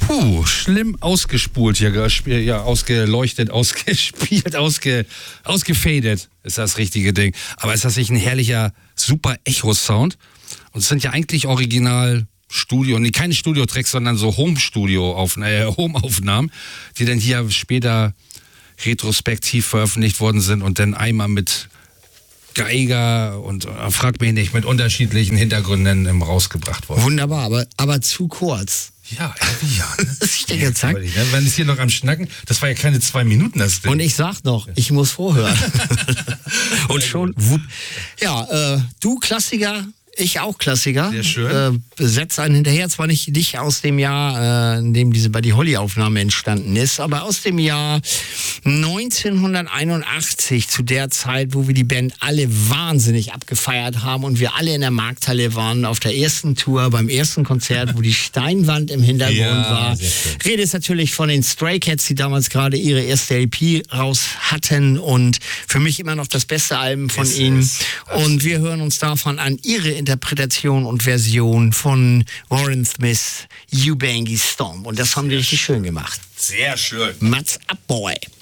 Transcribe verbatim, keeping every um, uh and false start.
Puh, schlimm ausgespult hier, gesp- ja, ausgeleuchtet, ausgespielt, ausge, ausgefadet ist das richtige Ding. Aber ist das nicht ein herrlicher, super Echo-Sound? Und es sind ja eigentlich original Studio, nee, keine Studio-Tracks, sondern so Home-Studio-Aufnahmen, äh, Home-Aufnahmen, die dann hier später retrospektiv veröffentlicht worden sind und dann einmal mit Geiger und äh, frag mich nicht, mit unterschiedlichen Hintergründen ähm, rausgebracht worden. Wunderbar, aber, aber zu kurz. Ja, ja. Ne? Das ist ja gesagt. Wenn es hier noch am Schnacken, das war ja keine zwei Minuten, das Ding. Und ich sag noch, ich muss vorhören. Und schon, wupp. Ja, äh, du Klassiker, ich auch Klassiker. Sehr schön. Äh, setz einen hinterher, zwar nicht, nicht aus dem Jahr, äh, in dem diese Buddy Holly-Aufnahme entstanden ist, aber aus dem Jahr neunzehnhunderteinundachtzig, zu der Zeit, wo wir die Band alle wahnsinnig abgefeiert haben und wir alle in der Markthalle waren, auf der ersten Tour, beim ersten Konzert, wo die Steinwand im Hintergrund Ja, war. Rede ist natürlich von den Stray Cats, die damals gerade ihre erste L P raus hatten und für mich immer noch das beste Album von Es ihnen. ist, Und wir hören uns davon an ihre Interpretation und Version von Warren Smith, You Bangy Stomp. Und das haben die richtig schön gemacht. Sehr schön. Mats up, boy.